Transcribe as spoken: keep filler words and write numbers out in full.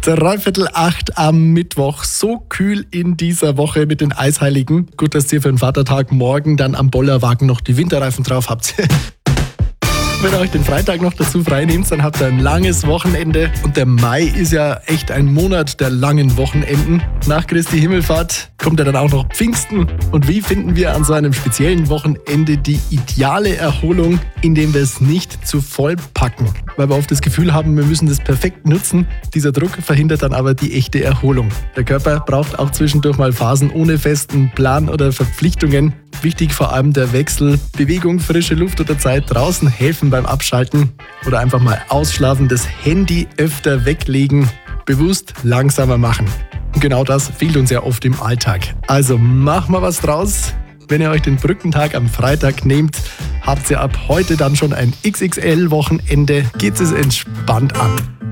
Dreiviertel acht am Mittwoch. So kühl in dieser Woche mit den Eisheiligen. Gut, dass ihr für den Vatertag morgen dann am Bollerwagen noch die Winterreifen drauf habt. Wenn ihr euch den Freitag noch dazu freinehmt, dann habt ihr ein langes Wochenende. Und der Mai ist ja echt ein Monat der langen Wochenenden. Nach Christi Himmelfahrt kommt ja dann auch noch Pfingsten. Und wie finden wir an so einem speziellen Wochenende die ideale Erholung, indem wir es nicht zu voll packen? Weil wir oft das Gefühl haben, wir müssen das perfekt nutzen. Dieser Druck verhindert dann aber die echte Erholung. Der Körper braucht auch zwischendurch mal Phasen ohne festen Plan oder Verpflichtungen. Wichtig vor allem der Wechsel. Bewegung, frische Luft oder Zeit draußen helfen beim Abschalten. Oder einfach mal ausschlafen, das Handy öfter weglegen, bewusst langsamer machen. Und genau das fehlt uns ja oft im Alltag. Also mach mal was draus. Wenn ihr euch den Brückentag am Freitag nehmt, habt ihr ab heute dann schon ein X X L-Wochenende. Geht es entspannt an.